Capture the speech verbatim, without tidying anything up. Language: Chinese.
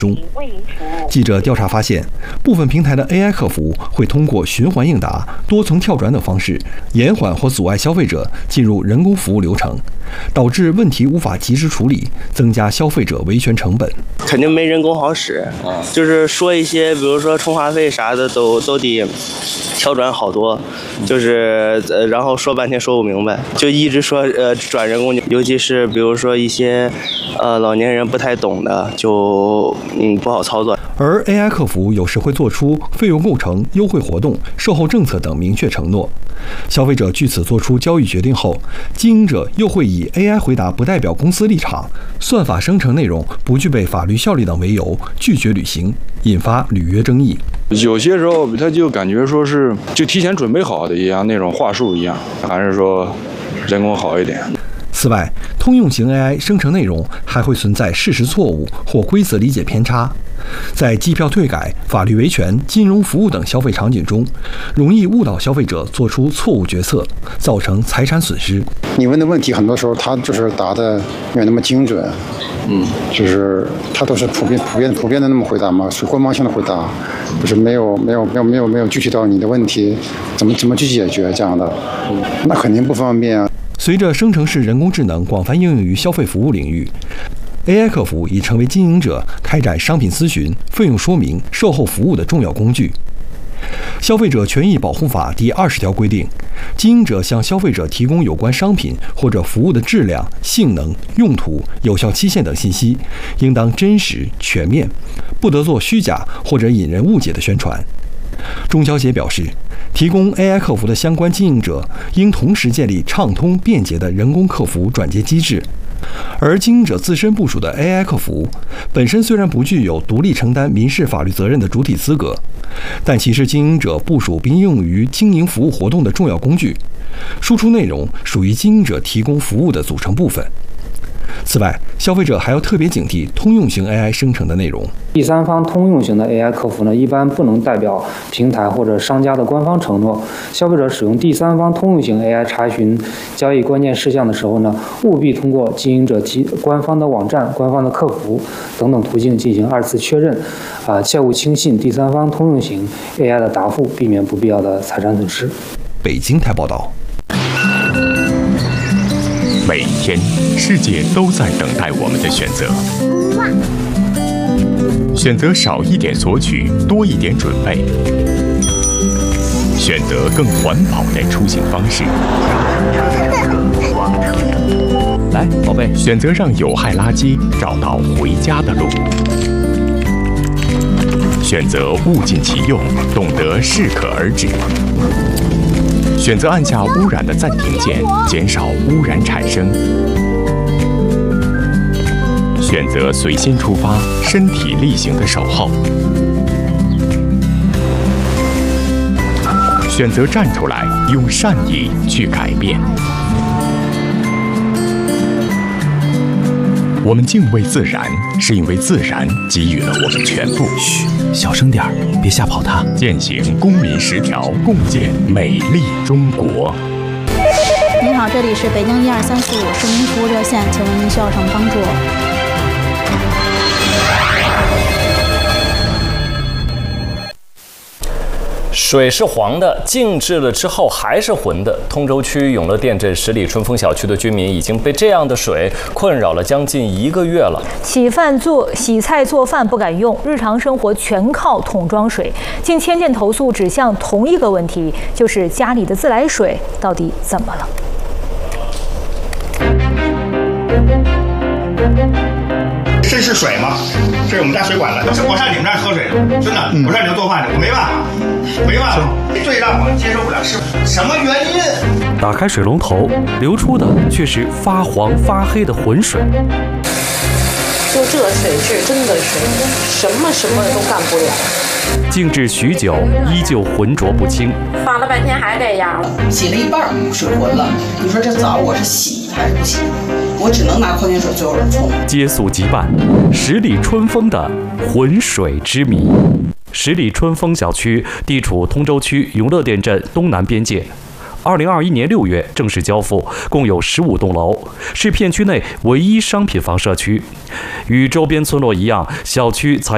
中。记者调查发现，部分平台的 A I 客服会通过循环应答、多层跳转等方式，延缓或阻碍消费者进入人工服务流程，导致问题无法及时处理，增加消费者维权成本。 肯定没人工好使，就是说一些，比如说充话费啥的，都都得跳转好多，就是呃，然后说半天说不明白，就一直说呃转人工，尤其是比如说一些呃老年人不太懂的，就嗯不好操作。 而 A I 客服有时会做出费用构成、优惠活动、售后政策等明确承诺，消费者据此做出交易决定后，经营者又会以 A I 回答不代表公司立场、算法生成内容不具备法律效力等为由拒绝履行，引发履约争议。 有些时候他就感觉说是就提前准备好的一样那种话术一样，还是说人工好一点。 此外，通用型 A I 生成内容还会存在事实错误或规则理解偏差，在机票退改、法律维权、金融服务等消费场景中，容易误导消费者做出错误决策，造成财产损失。 你问的问题很多时候他就是答的没有那么精准，嗯，就是他都是普遍、普遍、普遍的那么回答嘛，是官方性的回答，就是没有、没有、没有、没有、没有具体到你的问题怎么怎么去解决这样的，那肯定不方便啊。 随着生成式人工智能广泛应用于消费服务领域， A I 客服已成为经营者开展商品咨询、费用说明、售后服务的重要工具。消费者权益保护法第二十条规定，经营者向消费者提供有关商品或者服务的质量、性能、用途、有效期限等信息，应当真实全面，不得做虚假或者引人误解的宣传。中消协表示，提供 A I 客服的相关经营者应同时建立畅通便捷的人工客服转接机制，而经营者自身部署的 A I 客服本身虽然不具有独立承担民事法律责任的主体资格，但其是经营者部署并应用于经营服务活动的重要工具，输出内容属于经营者提供服务的组成部分。此外，消费者还要特别警惕通用型 A I 生成的内容。 第三方通用型的 A I 客服呢，一般不能代表平台或者商家的官方承诺。消费者使用第三方通用型 A I 查询交易关键事项的时候呢，务必通过经营者提官方的网站、官方的客服等等途径进行二次确认，啊，切勿轻信第三方通用型 A I 的答复，避免不必要的财产损失。 北京台报道。 每天，世界都在等待我们的选择。选择少一点索取，多一点准备；选择更环保的出行方式。来，宝贝，选择让有害垃圾找到回家的路。选择物尽其用，懂得适可而止。选择按下污染的暂停键，减少污染产生；选择随心出发，身体力行的守候；选择站出来，用善意去改变。我们敬畏自然，是因为自然给予了我们全部。 嘘，小声点儿，别吓跑它。 践行公民十条，共建美丽中国。 您好，这里是北京一二三四五市民服务热线，请问您需要什么帮助？ 水是黄的，静置了之后还是浑的。通州区永乐店镇十里春风小区的居民已经被这样的水困扰了将近一个月了。 洗饭做洗菜做饭不敢用，日常生活全靠桶装水。近千件投诉指向同一个问题，就是家里的自来水到底怎么了？ 这是水吗？这是我们家水管子。我上你们那儿喝水，真的，我上你们做饭去，我没办法，没办法。最让我接受不了是什么原因？ 打开水龙头，流出的却是发黄发黑的浑水。 就这水质真的是什么什么都干不了。 静置许久，依旧浑浊不清。 放了半天还这样了， 洗了一半水浑了。你说这澡我是洗还是不洗？我只能拿矿泉水最后冲。 接速即办，十里春风的浑水之谜。十里春风小区地处通州区永乐店镇东南边界。二零二一年六月正式交付，共有十五栋楼，是片区内唯一商品房社区。与周边村落一样，小区采